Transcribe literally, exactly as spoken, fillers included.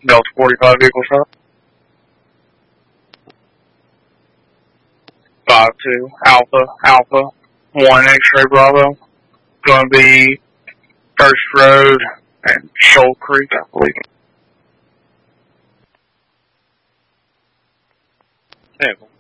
Delta forty-five vehicle shot. five two, Alpha, Alpha, one X-ray Bravo. Gonna be First Road and Shoal Creek, I believe. Vehicle.